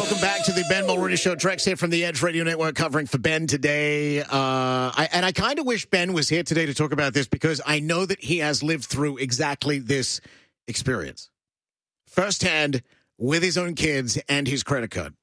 Welcome back to the Ben Mulrooney Show. Drex here from the Edge Radio Network covering for Ben today. I kind of wish Ben was here today to talk about this because I know that he has lived through exactly this experience. Firsthand with his own kids and his credit card.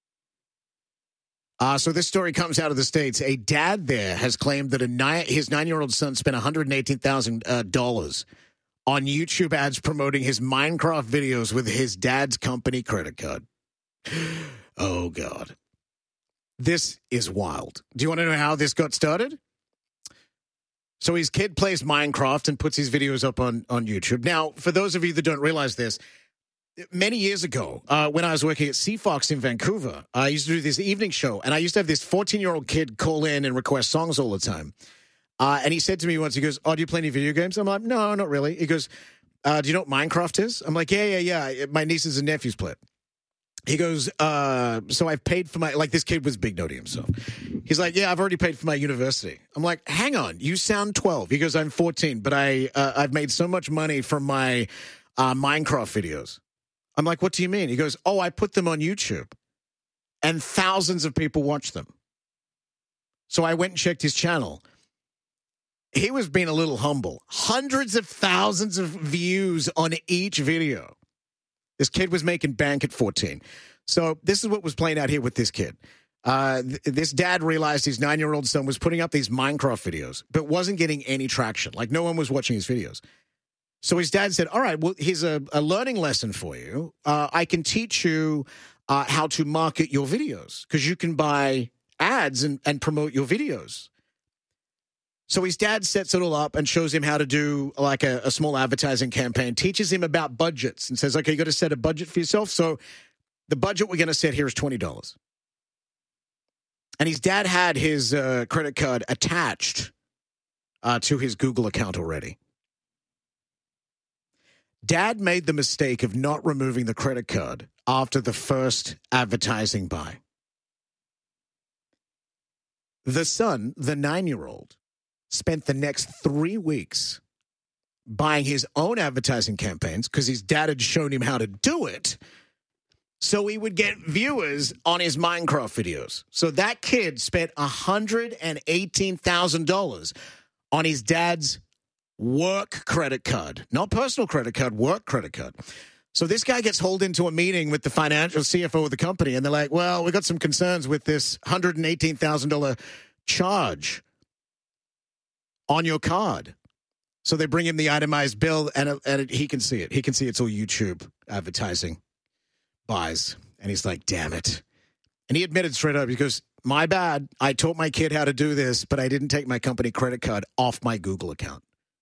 So this story comes out of the States. A dad there has claimed that his 9-year-old son spent $118,000 on YouTube ads promoting his Minecraft videos with his dad's company credit card. Oh, God. This is wild. Do you want to know how this got started? So his kid plays Minecraft and puts his videos up on YouTube. Now, for those of you that don't realize this, many years ago, when I was working at CFox in Vancouver, I used to do this evening show, and I used to have this 14-year-old kid call in and request songs all the time. And he said to me once, he goes, "Oh, do you play any video games?" I'm like, "No, not really." He goes, "Do you know what Minecraft is?" I'm like, yeah. My nieces and nephews play it. He goes, "So I've paid for this kid was big noting himself. He's like, "Yeah, I've already paid for my university." I'm like, "Hang on, you sound 12. He goes, "I'm 14, but I've made so much money from my Minecraft videos." I'm like, "What do you mean?" He goes, "Oh, I put them on YouTube, and thousands of people watch them." So I went and checked his channel. He was being a little humble. Hundreds of thousands of views on each video. This kid was making bank at 14. So this is what was playing out here with this kid. This dad realized his 9-year-old son was putting up these Minecraft videos, but wasn't getting any traction. Like, no one was watching his videos. So his dad said, "All right, well, here's a learning lesson for you. I can teach you how to market your videos because you can buy ads and promote your videos." So his dad sets it all up and shows him how to do like a small advertising campaign, teaches him about budgets and says, "Okay, you got to set a budget for yourself. So the budget we're going to set here is $20. And his dad had his credit card attached to his Google account already. Dad made the mistake of not removing the credit card after the first advertising buy. The son, the 9-year-old, spent the next 3 weeks buying his own advertising campaigns because his dad had shown him how to do it so he would get viewers on his Minecraft videos. So that kid spent $118,000 on his dad's work credit card, not personal credit card, work credit card. So this guy gets hauled into a meeting with the financial CFO of the company, and they're like, "Well, we got some concerns with this $118,000 charge on your card." So they bring him the itemized bill, and he can see it. He can see it's all YouTube advertising buys. And he's like, "Damn it." And he admitted straight up, he goes, "My bad. I taught my kid how to do this, but I didn't take my company credit card off my Google account."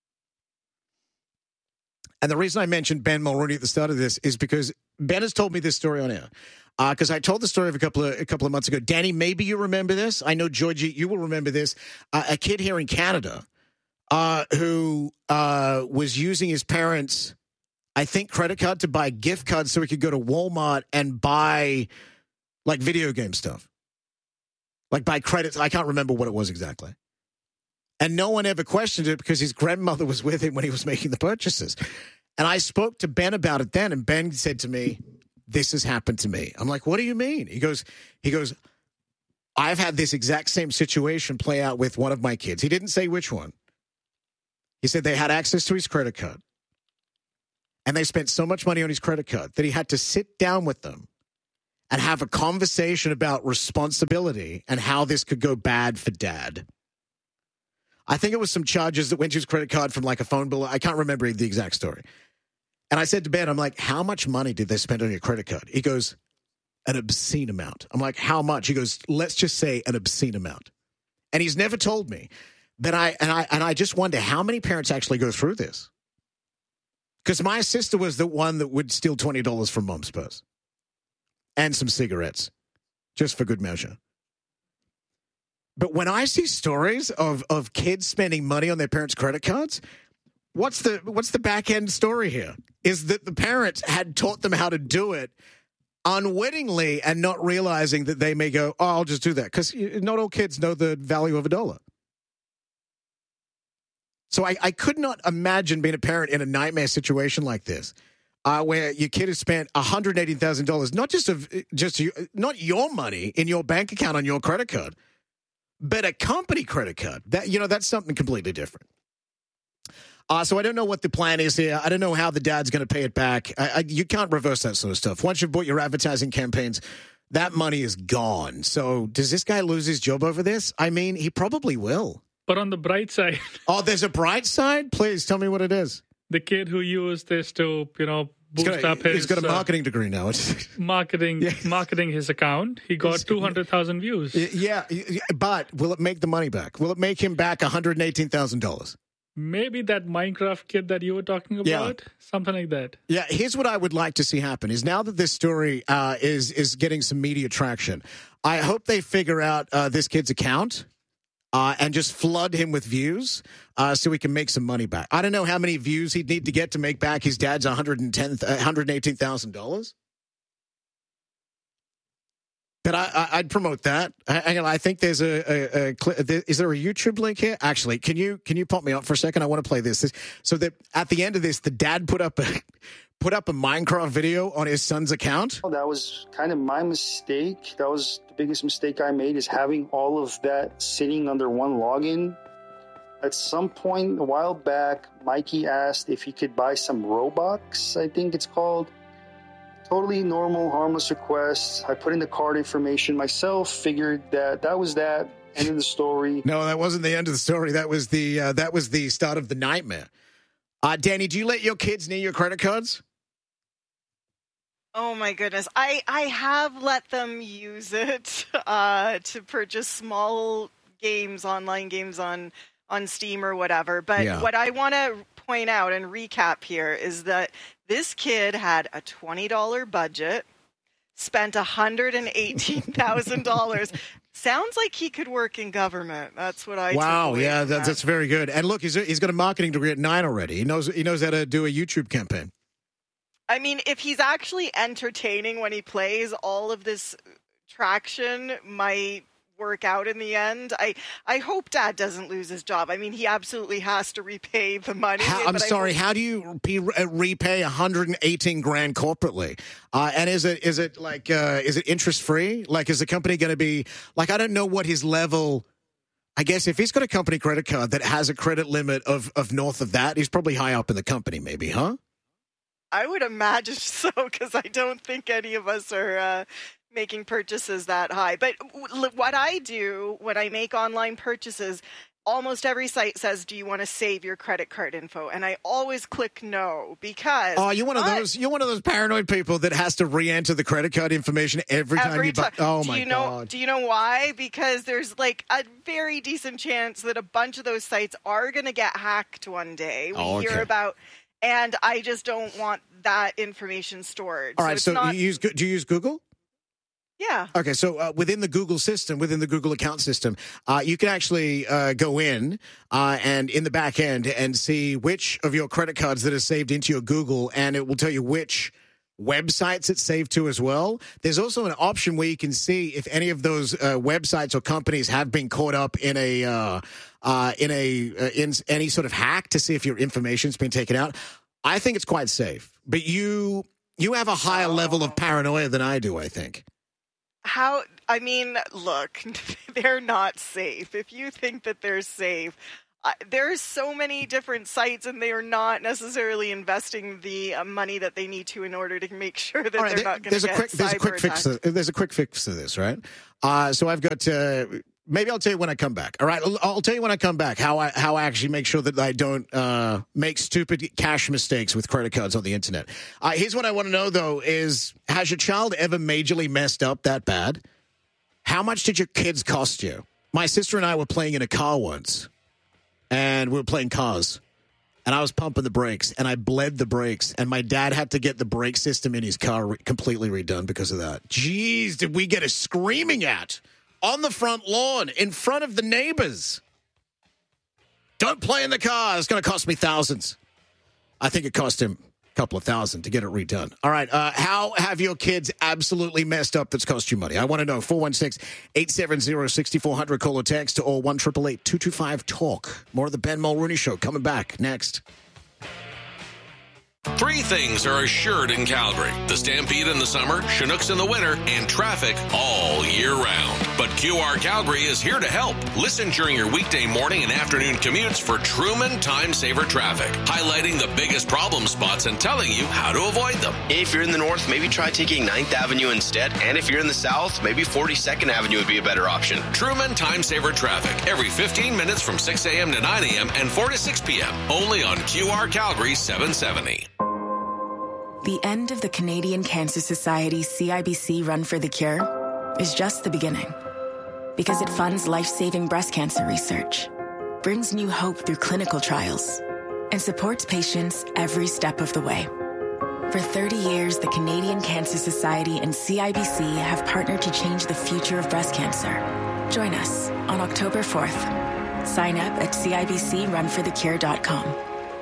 And the reason I mentioned Ben Mulrooney at the start of this is because Ben has told me this story on air. Because I told the story of a couple of months ago. Danny, maybe you remember this. I know, Georgie, you will remember this. A kid here in Canada who was using his parents' I think, credit card to buy gift cards so he could go to Walmart and buy, like, video game stuff. Like, buy credits. I can't remember what it was exactly. And no one ever questioned it because his grandmother was with him when he was making the purchases. And I spoke to Ben about it then, and Ben said to me, "This has happened to me." I'm like, "What do you mean?" He goes, "I've had this exact same situation play out with one of my kids." He didn't say which one. He said they had access to his credit card. And they spent so much money on his credit card that he had to sit down with them and have a conversation about responsibility and how this could go bad for dad. I think it was some charges that went to his credit card from like a phone bill. I can't remember the exact story. And I said to Ben, I'm like, "How much money did they spend on your credit card?" He goes, "An obscene amount." I'm like, "How much?" He goes, "Let's just say an obscene amount." And he's never told me. But I just wonder how many parents actually go through this. Because my sister was the one that would steal $20 from mom's purse. And some cigarettes. Just for good measure. But when I see stories of kids spending money on their parents' credit cards, what's the back end story here? Is that the parents had taught them how to do it unwittingly and not realizing that they may go, "Oh, I'll just do that." Because not all kids know the value of a dollar. So I could not imagine being a parent in a nightmare situation like this. where your kid has spent $180,000, not your money in your bank account on your credit card, but a company credit card. That's something completely different. So I don't know what the plan is here. I don't know how the dad's going to pay it back. You can't reverse that sort of stuff. Once you've bought your advertising campaigns, that money is gone. So does this guy lose his job over this? I mean, he probably will. But on the bright side... Oh, there's a bright side? Please tell me what it is. The kid who used this to, boost up his... He's got a marketing degree now. Marketing his account. He got 200,000 views. Yeah, but will it make the money back? Will it make him back $118,000? Maybe that Minecraft kid that you were talking about, something like that. Yeah, here's what I would like to see happen is now that this story is getting some media traction, I hope they figure out this kid's account and just flood him with views so he can make some money back. I don't know how many views he'd need to get to make back his dad's $118,000. But I'd promote that. I think there's is there a YouTube link here? Actually, can you pop me up for a second? I want to play this. So that at the end of this, the dad put up a Minecraft video on his son's account. That was kind of my mistake. That was the biggest mistake I made, is having all of that sitting under one login. At some point a while back, Mikey asked if he could buy some Robux, I think it's called. Totally normal, harmless request. I put in the card information myself, figured that was that. End of the story. No, that wasn't the end of the story. That was the start of the nightmare. Danny, do you let your kids near your credit cards? Oh my goodness. I have let them use it to purchase small games, online games on Steam or whatever. But what I want to point out and recap here is that this kid had a $20 budget, spent $118,000. Sounds like he could work in government. That's what I. Wow, yeah, that's very good. And look, he's got a marketing degree at 9 already. He knows how to do a YouTube campaign. I mean, if he's actually entertaining when he plays, all of this traction might work out in the end. I hope Dad doesn't lose his job. I mean, he absolutely has to repay the money. I'm sorry. How do you repay $118,000 corporately? And is it interest free? Like, is the company going to be like? I don't know what his level. I guess if he's got a company credit card that has a credit limit of north of that, he's probably high up in the company. Maybe, huh? I would imagine so, because I don't think any of us are making purchases that high. But what I do when I make online purchases, almost every site says, do you want to save your credit card info? And I always click no, because... Oh, you're one of those paranoid people that has to re-enter the credit card information every time you buy... Oh, my God. Do you know why? Because there's like a very decent chance that a bunch of those sites are going to get hacked one day. We hear about... And I just don't want that information stored. All right, do you use Google? Yeah. Okay, so within the Google system, within the Google account system, you can actually go in and in the back end and see which of your credit cards that are saved into your Google, and it will tell you which websites it's saved to as well. There's also an option where you can see if any of those websites or companies have been caught up in any sort of hack to see if your information's been taken out. I think it's quite safe, but you have a higher level of paranoia than I do, I think. I mean, look, they're not safe. If you think that they're safe, there's so many different sites, and they are not necessarily investing the money that they need to in order to make sure that they're not going to get cyber attacked. There's a quick fix to this, right? So I've got maybe I'll tell you when I come back. All right, I'll tell you when I come back how I actually make sure that I don't make stupid cash mistakes with credit cards on the internet. Here's what I want to know, though, is has your child ever majorly messed up that bad? How much did your kids cost you? My sister and I were playing in a car once. And we were playing cars, and I was pumping the brakes, and I bled the brakes, and my dad had to get the brake system in his car completely redone because of that. Jeez, did we get a screaming at on the front lawn in front of the neighbors? Don't play in the car. It's going to cost me thousands. I think it cost him a couple of thousand to get it redone. All right, how have your kids absolutely messed up that's cost you money? I want to know. 416-870-6400. Call or text, or 1-888-225-TALK. More of the Ben Mulrooney Show coming back next. Three things are assured in Calgary: the Stampede in the summer, Chinooks in the winter, and traffic all year round. But QR Calgary is here to help. Listen during your weekday morning and afternoon commutes for Truman Time Saver traffic, highlighting the biggest problem spots and telling you how to avoid them. If you're in the north, maybe try taking 9th Avenue instead. And if you're in the south, maybe 42nd Avenue would be a better option. Truman Time Saver traffic every 15 minutes from 6 a.m. to 9 a.m. and 4 to 6 p.m. Only on QR Calgary 770. The end of the Canadian Cancer Society CIBC Run for the Cure is just the beginning. Because it funds life-saving breast cancer research, brings new hope through clinical trials, and supports patients every step of the way. For 30 years, the Canadian Cancer Society and CIBC have partnered to change the future of breast cancer. Join us on October 4th. Sign up at cibcrunforthecure.com.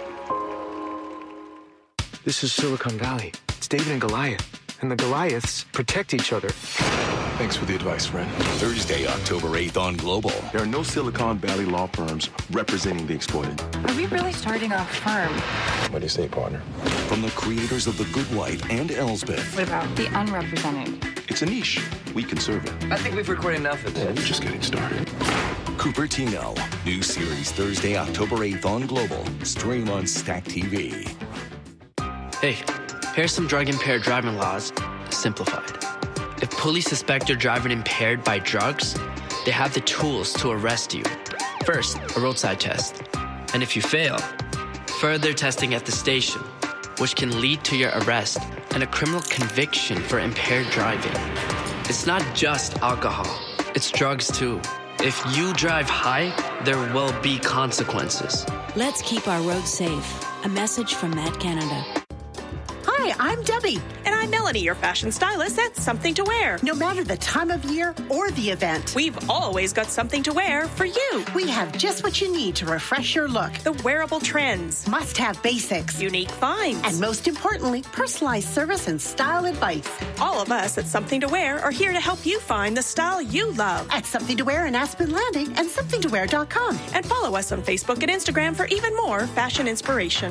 This is Silicon Valley. It's David and Goliath. And the Goliaths protect each other. Thanks for the advice, friend. Thursday, October 8th on Global. There are no Silicon Valley law firms representing the exploited. Are we really starting a firm? What do you say, partner? From the creators of The Good Wife and Elsbeth. What about the unrepresented? It's a niche. We can serve it. I think we've recorded enough of this. We're just getting started. Cupertino. New series Thursday, October 8th on Global. Stream on Stack TV. Hey, here's some drug-impaired driving laws, simplified. If police suspect you're driving impaired by drugs, they have the tools to arrest you. First, a roadside test. And if you fail, further testing at the station, which can lead to your arrest and a criminal conviction for impaired driving. It's not just alcohol, it's drugs too. If you drive high, there will be consequences. Let's keep our roads safe. A message from Matt Canada. Hi, I'm Debbie. And I'm Melanie, your fashion stylist at Something to Wear. No matter the time of year or the event, we've always got something to wear for you. We have just what you need to refresh your look. The wearable trends. Must-have basics. Unique finds. And most importantly, personalized service and style advice. All of us at Something to Wear are here to help you find the style you love. At Something to Wear in Aspen Landing and somethingtowear.com. And follow us on Facebook and Instagram for even more fashion inspiration.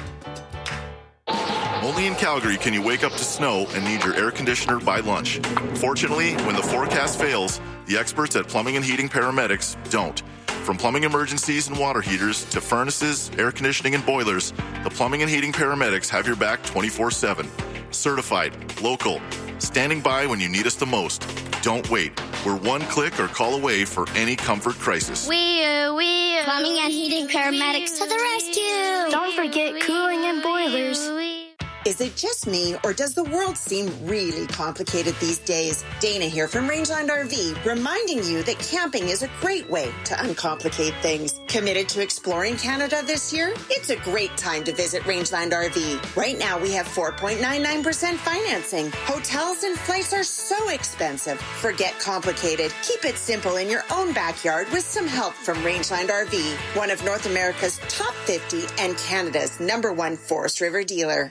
Only in Calgary can you wake up to snow and need your air conditioner by lunch. Fortunately, when the forecast fails, the experts at Plumbing and Heating Paramedics don't. From plumbing emergencies and water heaters to furnaces, air conditioning, and boilers, the Plumbing and Heating Paramedics have your back 24/7. Certified, local, standing by when you need us the most. Don't wait. We're one click or call away for any comfort crisis. Plumbing and Heating Paramedics to the rescue. Don't forget cooling and boilers. Is it just me, or does the world seem really complicated these days? Dana here from Rangeland RV, reminding you that camping is a great way to uncomplicate things. Committed to exploring Canada this year? It's a great time to visit Rangeland RV. Right now, we have 4.99% financing. Hotels and flights are so expensive. Forget complicated. Keep it simple in your own backyard with some help from Rangeland RV, one of North America's top 50 and Canada's #1 Forest River dealer.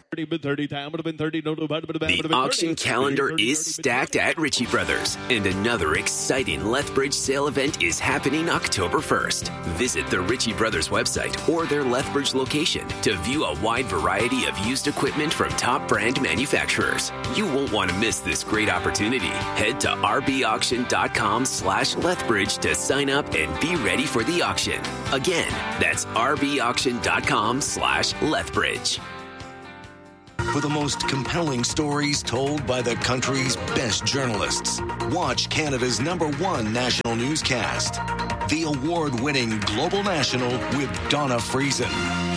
The auction calendar is stacked at Ritchie Brothers, and another exciting Lethbridge sale event is happening October 1st. Visit the Ritchie Brothers website or their Lethbridge location to view a wide variety of used equipment from top brand manufacturers. You won't want to miss this great opportunity. Head to rbauction.com/Lethbridge to sign up and be ready for the auction. Again, that's rbauction.com/Lethbridge. For the most compelling stories told by the country's best journalists, watch Canada's #1 national newscast, the award-winning Global National with Donna Friesen.